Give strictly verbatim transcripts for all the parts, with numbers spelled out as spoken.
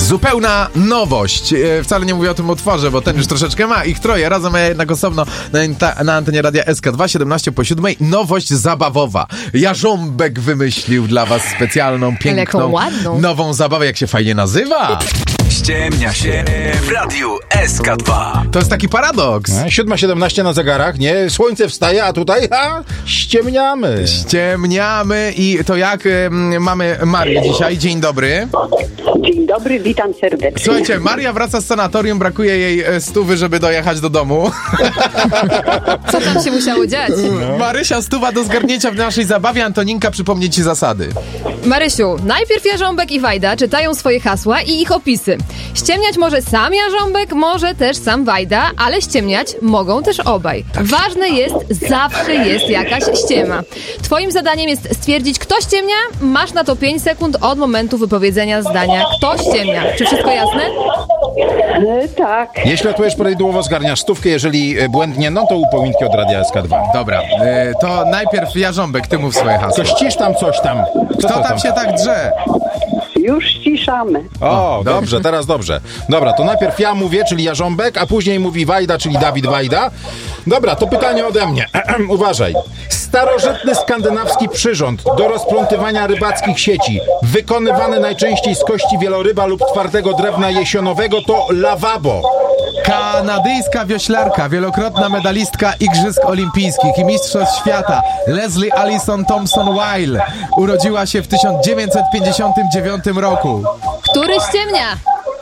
Zupełna nowość. E, wcale nie mówię o tym utworze, bo ten już troszeczkę ma. Ich troje razem, a ja jednak osobno na, na antenie radia S K dwa, siedemnaście po siódmej. Nowość zabawowa. Jarząbek wymyślił dla was specjalną, piękną, nową zabawę. Jak się fajnie nazywa? Ściemnia się w radiu S K dwa. To jest taki paradoks. siódma siedemnaście na zegarach, nie? Słońce wstaje, a tutaj ha, ściemniamy. Ściemniamy i to jak y, mamy Marię dzisiaj. Dzień dobry. Dzień dobry, witam serdecznie. Słuchajcie, Maria wraca z sanatorium, brakuje jej e, stówy, żeby dojechać do domu. Co tam się musiało dziać? No. Marysia, stuwa do zgarnięcia w naszej zabawie. Antoninka przypomnie ci zasady. Marysiu, najpierw Jarząbek i Wajda czytają swoje hasła i ich opisy. Ściemniać może sam Jarząbek, może też sam Wajda, ale ściemniać mogą też obaj. Ważne jest, zawsze jest jakaś ściema. Twoim zadaniem jest stwierdzić, kto ściemnia. Masz na to pięć sekund od momentu wypowiedzenia zdania. Kto ściemnia? Czy wszystko jasne? E, tak. Jeśli odpowiesz prawidłowo, zgarniasz stówkę, jeżeli e, błędnie, no to upominki od radia S K dwa. Dobra, y, to najpierw Jarząbek, ty mów swoje hasło. To ścisz tam coś tam. Co Kto to tam się tak drze? Już ściszamy. O, dobrze, teraz dobrze. Dobra, to najpierw ja mówię, czyli Jarząbek, a później mówi Wajda, czyli Dawid Wajda. Dobra, to pytanie ode mnie. Uważaj. Starożytny skandynawski przyrząd do rozplątywania rybackich sieci, wykonywany najczęściej z kości wieloryba lub twardego drewna jesionowego, to lawabo. Kanadyjska wioślarka, wielokrotna medalistka Igrzysk Olimpijskich i Mistrzostw Świata Leslie Allison Thompson-Weil urodziła się w tysiąc dziewięćset pięćdziesiątym dziewiątym roku. Który ściemnia?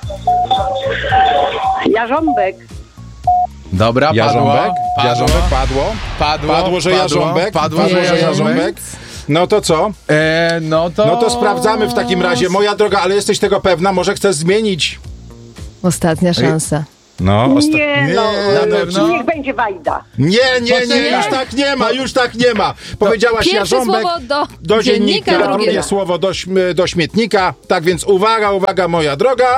Jarząbek. Dobra, Jarząbek? padło. Jarząbek padło. Padło, Padło, że padło, Jarząbek. padło, Padło, że że Jarząbek. Jarząbek. No to co? E, no to... No to sprawdzamy w takim razie. Moja droga, ale jesteś tego pewna? Może chcesz zmienić? Ostatnia szansa. No, osta- Nie, no, na pewno? niech będzie Wajda. Nie, nie, nie, Nie? już tak nie ma, już tak nie ma. Powiedziałaś Pierwsze Jarząbek słowo do, do dziennika, dziennika, drugie drugie. słowo do, śm- do śmietnika. Tak więc uwaga, uwaga, moja droga.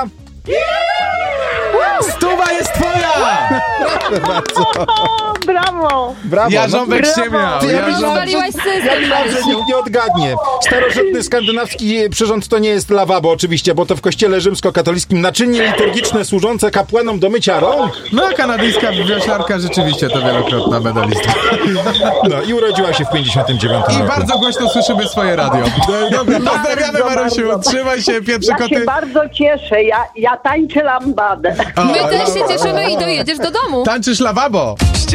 Stuwa jest twoja! Proszę bardzo. O, brawo. Brawo. Jarząbek Brawo. ściemniał. Ty, ja Jarząbek... myślałem, Rozwaliłaś że- system, ja myślałem, że Marysiu. nikt nie odgadnie. Starożytny skandynawski przyrząd to nie jest lawabo oczywiście, bo to w kościele rzymskokatolickim naczynie liturgiczne służące kapłanom do mycia rąk. No, kanadyjska wioślarka rzeczywiście to wielokrotna medalistka. No i urodziła się w pięćdziesiątym dziewiątym I roku. bardzo głośno słyszymy swoje radio. Dobra, pozdrawiamy, Bardzo, Marysiu. bardzo. Trzymaj się, pierwsze Ja się koty. bardzo cieszę. Ja, ja tańczę lambadę. My też się cieszymy i dojedziesz do domu. Tańczysz lawabo.